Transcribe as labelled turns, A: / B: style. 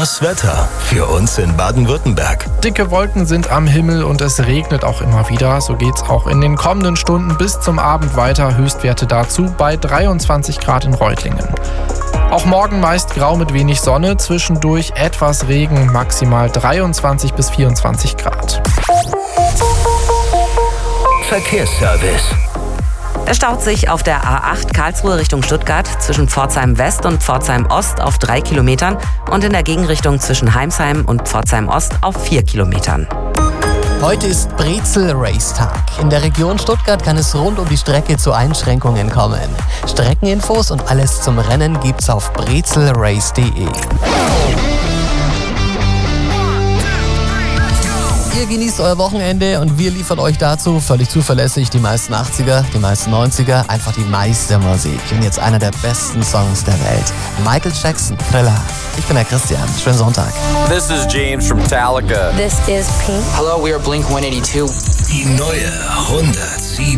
A: Das Wetter für uns in Baden-Württemberg.
B: Dicke Wolken sind am Himmel und es regnet auch immer wieder. So geht's auch in den kommenden Stunden bis zum Abend weiter. Höchstwerte dazu bei 23 Grad in Reutlingen. Auch morgen meist grau mit wenig Sonne, zwischendurch etwas Regen, maximal 23 bis 24 Grad.
A: Verkehrsservice.
C: Es staut sich auf der A8 Karlsruhe Richtung Stuttgart zwischen Pforzheim West und Pforzheim Ost auf 3 Kilometern und in der Gegenrichtung zwischen Heimsheim und Pforzheim Ost auf 4 Kilometern.
D: Heute ist Brezel-Race-Tag. In der Region Stuttgart kann es rund um die Strecke zu Einschränkungen kommen. Streckeninfos und alles zum Rennen gibt's auf brezelrace.de. Ihr genießt euer Wochenende und wir liefern euch dazu völlig zuverlässig die meisten 80er, die meisten 90er, einfach die meiste Musik. Und jetzt einer der besten Songs der Welt. Michael Jackson, Thriller. Ich bin der Christian. Schönen Sonntag.
E: This is James from Metallica.
F: This is Pink.
G: Hello, we are Blink-182.
A: Die neue 107.